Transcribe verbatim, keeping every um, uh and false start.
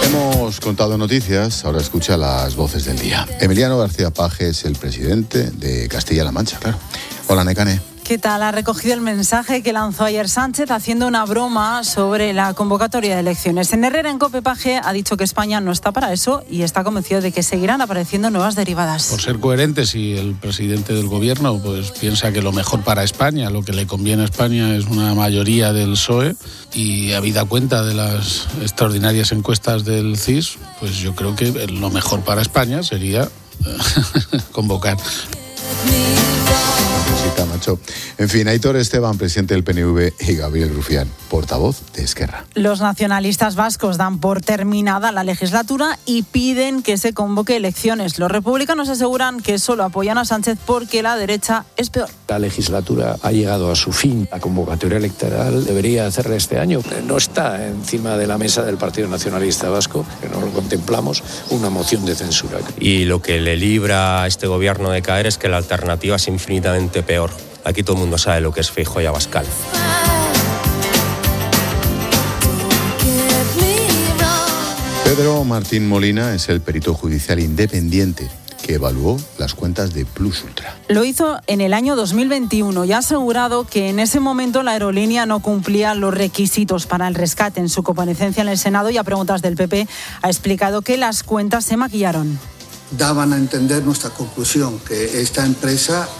Hemos contado noticias, ahora escucha las voces del día. Emiliano García Paje es el presidente de Castilla-La Mancha, claro. Hola, Nekane. ¿Qué tal? Ha recogido el mensaje que lanzó ayer Sánchez haciendo una broma sobre la convocatoria de elecciones. En Herrera, en COPE, Paje ha dicho que España no está para eso y está convencido de que seguirán apareciendo nuevas derivadas. Por ser coherentes, si el presidente del gobierno pues piensa que lo mejor para España, lo que le conviene a España es una mayoría del P S O E, y habida cuenta de las extraordinarias encuestas del C I S, pues yo creo que lo mejor para España sería convocar. Macho. En fin, Aitor Esteban, presidente del P N V, y Gabriel Rufián, portavoz de Esquerra. Los nacionalistas vascos dan por terminada la legislatura y piden que se convoque elecciones. Los republicanos aseguran que solo apoyan a Sánchez porque la derecha es peor. La legislatura ha llegado a su fin. La convocatoria electoral debería hacerla este año. No está encima de la mesa del Partido Nacionalista Vasco, que no lo contemplamos, una moción de censura. Y lo que le libra a este gobierno de caer es que la alternativa es infinitamente peor. Aquí todo el mundo sabe lo que es Feijóo y Abascal. Pedro Martín Molina es el perito judicial independiente que evaluó las cuentas de Plus Ultra. Lo hizo en el año dos mil veintiuno y ha asegurado que en ese momento la aerolínea no cumplía los requisitos para el rescate. En su comparecencia en el Senado y a preguntas del P P ha explicado que las cuentas se maquillaron. Daban a entender nuestra conclusión, que esta empresa